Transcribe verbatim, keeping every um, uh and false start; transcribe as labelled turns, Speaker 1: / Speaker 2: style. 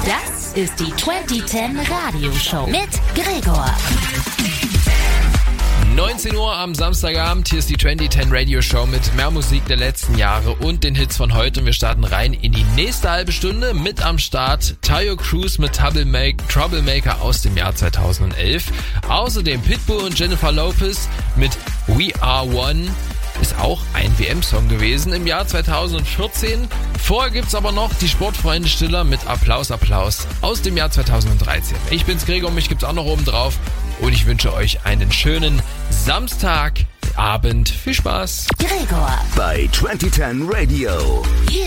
Speaker 1: Das ist die zwanzig zehn Radioshow mit Gregor.
Speaker 2: neunzehn Uhr am Samstagabend, hier ist die zwanzig zehn Radio Show mit mehr Musik der letzten Jahre und den Hits von heute. Und wir starten rein in die nächste halbe Stunde. Mit am Start Taio Cruz mit Troublemaker aus dem Jahr zweitausendelf. Außerdem Pitbull und Jennifer Lopez mit We Are One. Ist auch ein W M-Song gewesen im Jahr zweitausendvierzehn. Vorher gibt's aber noch die Sportfreunde Stiller mit Applaus, Applaus aus dem Jahr zweitausenddreizehn. Ich bin's Gregor, mich gibt's auch noch oben drauf. Und ich wünsche euch einen schönen Samstagabend. Viel Spaß.
Speaker 1: Gregor
Speaker 3: bei zwanzig zehn Radio.